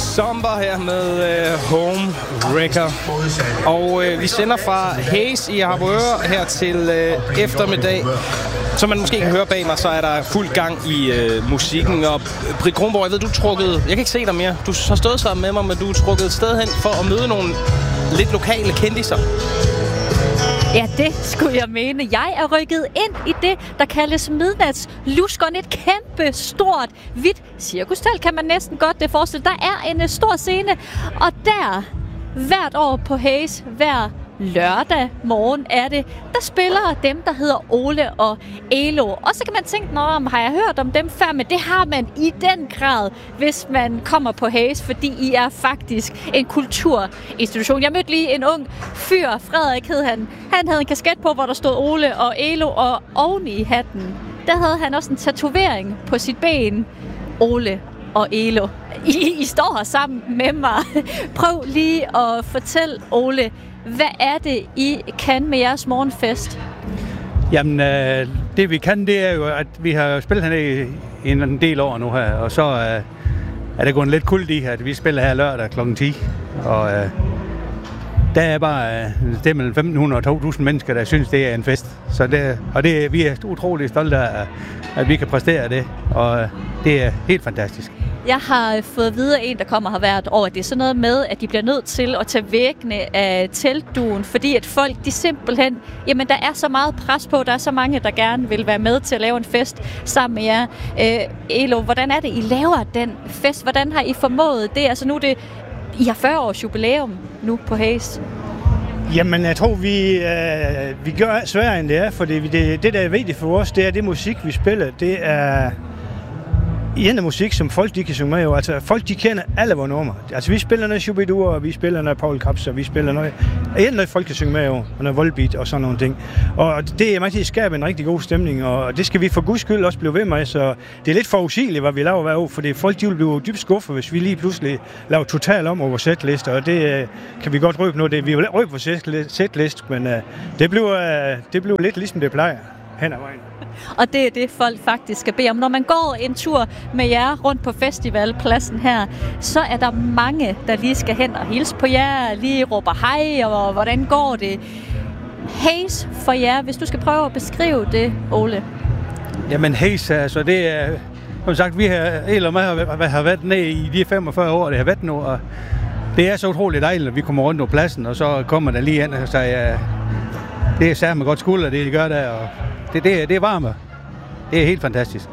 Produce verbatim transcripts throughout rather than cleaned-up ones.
Somber her med øh, Home Wrecker. Og øh, vi sender fra Haze i Harboøre her til øh, eftermiddag. Som man måske kan høre bag mig, så er der fuld gang i øh, musikken. Og Britt Kronborg, jeg ved, du er trukket... Jeg kan ikke se dig mere. Du har stået sammen med mig, men du er trukket et sted hen for at møde nogle lidt lokale kendiser. Ja, det skulle jeg mene. Jeg er rykket ind i det, der kaldes midnatsluskeren. Et kæmpe, stort, hvidt cirkustelt, kan man næsten godt det forestille. Der er en stor scene, og der, hvert år på Haze, hver lørdag morgen er det, der spiller dem, der hedder Ole og Elo. Og så kan man tænke, nå, har jeg hørt om dem før? Men det har man i den grad, hvis man kommer på Haze, fordi I er faktisk en kulturinstitution. Jeg mødte lige en ung fyr, Frederik hed han. Han havde en kasket på, hvor der stod Ole og Elo, og oven i hatten, der havde han også en tatovering på sit ben. Ole og Elo. I, I står her sammen med mig. Prøv lige at fortælle, Ole, hvad er det, I kan med jeres morgenfest? Jamen, øh, det vi kan, det er jo, at vi har spillet hernede i en del år nu her, og så øh, er det gået lidt kult i, at vi spiller her lørdag klokken ti, og øh, der er bare øh, det er mellem femten hundrede og to tusind mennesker, der synes, det er en fest. Så det, og det, vi er utrolig stolte af, at vi kan præstere det, og det er helt fantastisk. Jeg har fået at vide af en, der kommer her hvert år, at det er sådan noget med, at de bliver nødt til at tage væggene af teltduen, fordi at folk, de simpelthen, jamen der er så meget pres på, der er så mange, der gerne vil være med til at lave en fest sammen med jer. Øh, Elo, hvordan er det, I laver den fest? Hvordan har I formået det? Altså nu er det, I har fyrre års jubilæum nu på Haze. Jamen, jeg tror, vi, øh, vi gør sværere, end det er, for det, det, det, der er vigtigt for os, det er det musik, vi spiller. Det er en af musik, som folk de kan synge med. Altså, folk de kender alle vores numre. Altså, vi spiller noget Shubidua, og vi spiller noget Paul Kaps, og vi spiller noget... En noget folk kan synge med, og noget Volbeat og sådan nogle ting. Og det er meget til at skabe en rigtig god stemning, og det skal vi for guds skyld også blive ved med. Så det er lidt forudsigeligt, hvad vi laver hver år, fordi folk de vil blive dybt skuffet, hvis vi lige pludselig laver totalt om over vores setliste, og det kan vi godt røbe nu. Det, vi vil røbe vores setliste, men uh, det, bliver, uh, det bliver lidt ligesom det plejer hen ad vejen. Og det er det, folk faktisk skal bede om. Når man går en tur med jer rundt på festivalpladsen her, så er der mange, der lige skal hen og hilse på jer, lige råber hej, og hvordan går det? Haze for jer, hvis du skal prøve at beskrive det, Ole. Jamen Haze, altså det er, som sagt, vi har, eller mig har, har været nede i de femogfyrre år, det har været nu, og det er så utroligt dejligt, at vi kommer rundt på pladsen, og så kommer der lige ind og siger, det er særligt godt skulder, det de gør der, og Det, det, det er varme. Det er helt fantastisk.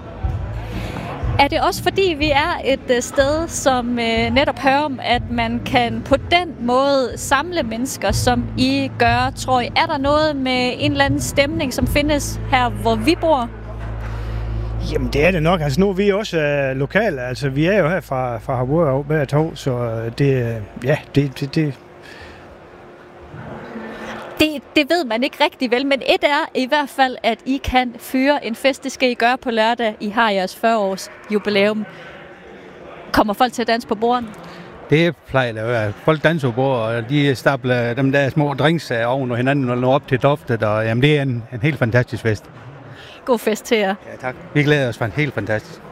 Er det også fordi, vi er et sted, som øh, netop hører om, at man kan på den måde samle mennesker, som I gør, tror I? Er der noget med en eller anden stemning, som findes her, hvor vi bor? Jamen, det er det nok. Altså, nu er vi også uh, lokale. Altså, vi er jo her fra, fra Harboøre hver tog, så det, ja, det... det, det Det, det ved man ikke rigtig vel, men et er i hvert fald, at I kan fyre en fest. Det skal I gøre på lørdag. I har jeres fyrre års jubilæum. Kommer folk til at danse på borden? Det plejer det at være. Folk danser på bordet, og de stabler dem der små drinks oven og hinanden og når op til doftet. Og, jamen, det er en, en helt fantastisk fest. God fest til jer. Ja, tak. Vi glæder os for en helt fantastisk.